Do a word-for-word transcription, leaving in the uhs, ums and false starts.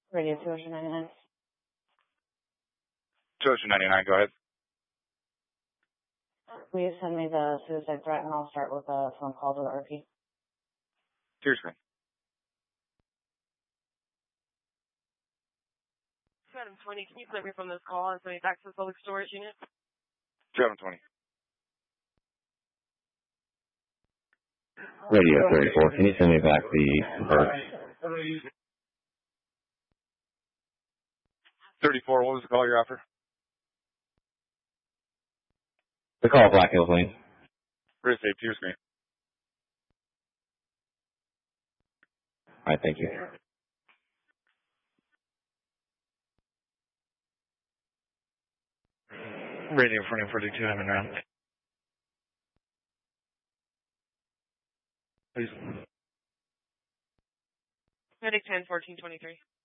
Radio two ninety-nine. two ninety-nine, go ahead. Please send me the suicide threat and I'll start with a phone call to the R P. Seriously. seven twenty, can you flip me from this call and send me back to the public storage unit? seven twenty. Radio thirty-four, can you send me back the bird? thirty-four, what was the call you're after? The call Black Hills Lane. Real estate, Pierce me. Alright, thank you. Radio forty-two, I'm in round. Please. Medic ten fourteen twenty-three.